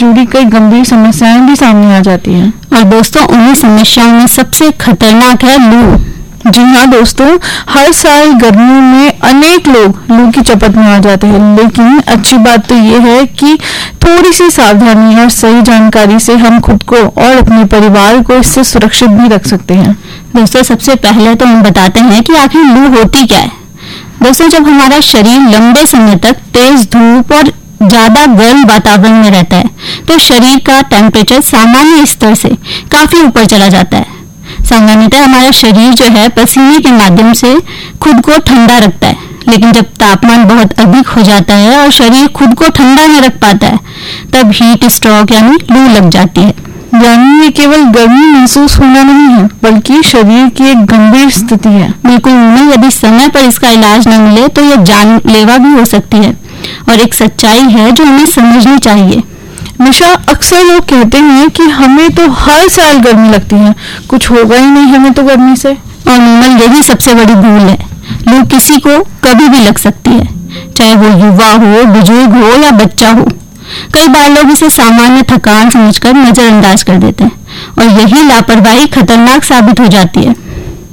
जुड़ी कई गंभीर समस्याएं भी सामने आ जाती हैं। और दोस्तों, उन्हीं समस्याओं में सबसे खतरनाक है लू। जी हाँ दोस्तों, हर साल गर्मियों में अनेक लोग लू की चपेट में आ जाते हैं, लेकिन अच्छी बात तो ये है कि थोड़ी सी सावधानी और सही जानकारी से हम खुद को और अपने परिवार को इससे सुरक्षित भी रख सकते हैं। दोस्तों, सबसे पहले तो हम बताते हैं कि आखिर लू होती क्या है। दोस्तों, जब हमारा शरीर लंबे समय तक तेज धूप और ज्यादा गर्म वातावरण में रहता है तो शरीर का टेम्परेचर सामान्य स्तर से काफी ऊपर चला जाता है। सामान्यतः हमारा शरीर जो है पसीने के माध्यम से खुद को ठंडा रखता है, लेकिन जब तापमान बहुत अधिक हो जाता है और शरीर खुद को ठंडा नहीं रख पाता है तब हीट स्ट्रोक यानी लू लग जाती है। यानी ये केवल गर्मी महसूस होना नहीं है, बल्कि शरीर की एक गंभीर स्थिति है। बिल्कुल नहीं, यदि समय पर इसका इलाज न मिले तो यह जानलेवा भी हो सकती है और एक सच्चाई है जो हमें समझनी चाहिए। निशा, अक्सर लोग कहते हैं कि हमें तो हर साल गर्मी लगती है, कुछ होगा ही नहीं हमें तो गर्मी से। और नॉर्मल यही सबसे बड़ी भूल है। लू किसी को कभी भी लग सकती है, चाहे वो युवा हो, बुजुर्ग हो या बच्चा हो। कई बार लोग इसे सामान्य थकान समझकर नजरअंदाज कर देते हैं और यही लापरवाही खतरनाक साबित हो जाती है।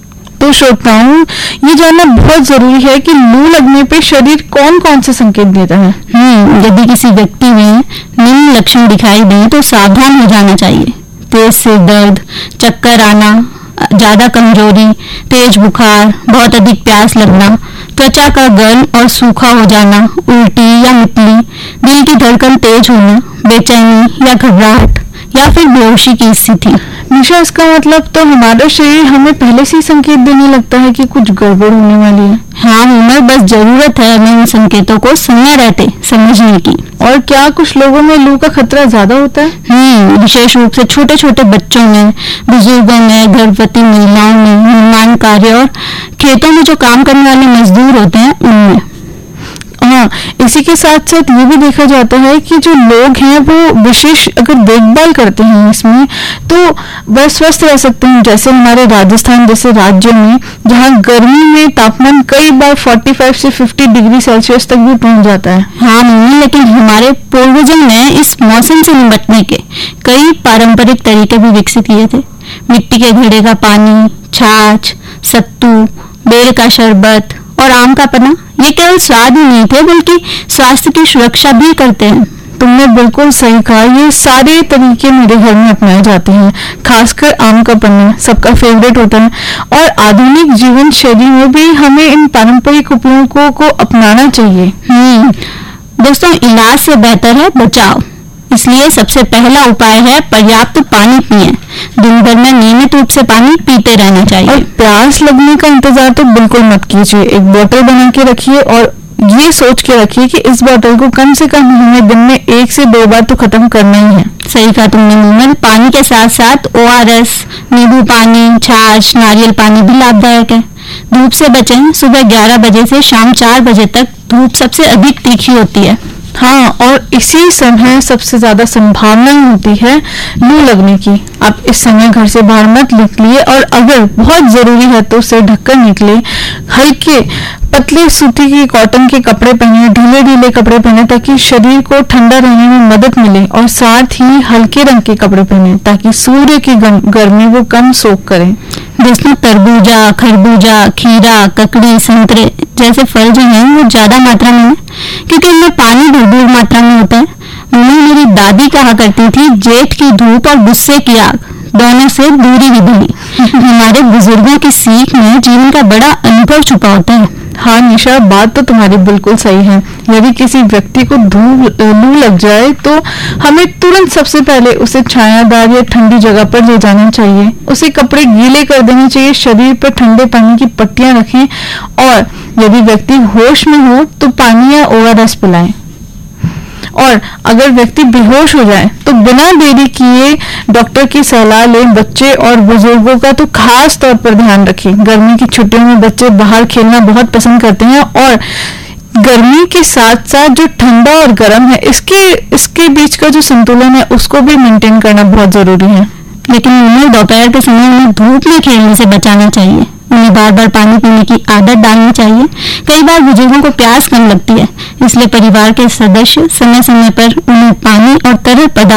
तो श्रोताओं, ये जानना बहुत जरूरी है कि लू लगने पे शरीर कौन कौन से संकेत देता है। यदि किसी व्यक्ति में निम्न लक्षण दिखाई दें तो सावधान हो जाना चाहिए। तेज सिर दर्द, चक्कर आना, ज्यादा कमजोरी, तेज बुखार, बहुत अधिक प्यास लगना, त्वचा का गर्म और सूखा हो जाना, उल्टी या मितली, दिल की धड़कन तेज होना, बेचैनी या घबराहट या फिर बेहोशी की स्थिति। निशा, इसका मतलब तो हमारा शरीर हमें पहले से ही संकेत देने लगता है कि कुछ गड़बड़ होने वाली है। हाँ उमर, बस जरूरत है हमें इन संकेतों को समय रहते समझने की। और क्या कुछ लोगों में लू का खतरा ज्यादा होता है? विशेष रूप से छोटे छोटे बच्चों में, बुजुर्गों में, गर्भवती महिलाओं में, निर्माण कार्य और खेतों में जो काम करने वाले मजदूर होते हैं उनमें। हाँ, इसी के साथ साथ ये भी देखा जाता है कि जो लोग हैं वो विशेष अगर देखभाल करते हैं इसमें तो वह स्वस्थ रह सकते हैं। जैसे हमारे राजस्थान जैसे राज्यों में, जहाँ गर्मी में तापमान कई बार 45 से 50 डिग्री सेल्सियस तक भी पहुंच जाता है। हाँ मम्मी, लेकिन हमारे पूर्वजों ने इस मौसम से निपटने के कई पारंपरिक तरीके भी विकसित किए थे। मिट्टी के घड़े का पानी, छाछ, सत्तू, बेर का शरबत और आम का पन्ना, ये केवल स्वाद ही नहीं थे बल्कि स्वास्थ्य की सुरक्षा भी करते हैं। तुमने बिल्कुल सही कहा, ये सारे तरीके मेरे घर में अपनाए जाते हैं। खासकर आम का पन्ना सबका फेवरेट होता है और आधुनिक जीवन शैली में भी हमें इन पारंपरिक उपयोगों को अपनाना चाहिए। दोस्तों, इलाज से बेहतर है बचाव, इसलिए सबसे पहला उपाय है पर्याप्त पानी पिएं। दिन भर में नियमित रूप से पानी पीते रहना चाहिए। और प्यास लगने का इंतजार तो बिल्कुल मत कीजिए। एक बोतल बना के रखिए और ये सोच के रखिए कि इस बोतल को कम से कम हमें दिन में 1 से 2 बार तो खत्म करना ही है। सही कहा तुमने मोमल, पानी के साथ साथ ORS, नींबू पानी, छाछ, नारियल पानी भी लाभदायक है। धूप से बचें। सुबह 11 बजे से शाम 4 बजे तक धूप सबसे अधिक तीखी होती है। हाँ, और इसी समय सबसे ज्यादा संभावना होती है लू लगने की। आप इस समय घर से बाहर मत निकलिए और अगर बहुत जरूरी है तो उसे ढककर निकले। हल्के पतले सूती के कॉटन के कपड़े पहने, ढीले ढीले कपड़े पहने ताकि शरीर को ठंडा रहने में मदद मिले और साथ ही हल्के रंग के कपड़े पहने ताकि सूर्य की गर्मी वो कम सोख करें। जिसमें तरबूजा, खरबूजा, खीरा, ककड़ी, संतरे जैसे फल जो हैं वो ज्यादा मात्रा में है क्योंकि इनमें पानी भरपूर मात्रा में होता है। मेरी दादी कहा करती थी, जेठ की धूप और गुस्से की आग दोनों से दूरी ही भली। हमारे बुजुर्गों की सीख में जीवन का बड़ा अनुभव छुपा होता है। हाँ निशा, बात तो तुम्हारी बिल्कुल सही है। यदि किसी व्यक्ति को लू लग जाए तो हमें तुरंत सबसे पहले उसे छायादार या ठंडी जगह पर ले जाना चाहिए। उसे कपड़े गीले कर देने चाहिए, शरीर पर ठंडे पानी की पट्टियां रखें और यदि व्यक्ति होश में हो तो पानी या ORS पिलाएं। और अगर व्यक्ति बेहोश हो जाए तो बिना देरी किए डॉक्टर की सलाह लें। बच्चे और बुजुर्गों का तो खास तौर पर ध्यान रखें। गर्मी की छुट्टियों में बच्चे बाहर खेलना बहुत पसंद करते हैं और गर्मी के साथ साथ जो ठंडा और गर्म है इसके बीच का जो संतुलन है उसको भी मेंटेन करना बहुत जरूरी है। लेकिन दोपहर के समय उन्हें धूप में खेलने से बचाना चाहिए। उन्हें बार बार पानी पीने की आदत डालनी चाहिए। कई बार बुजुर्गों को प्यास कम लगती है, इसलिए परिवार के सदस्य समय समय पर उन्हें पानी और तरल पदार्थ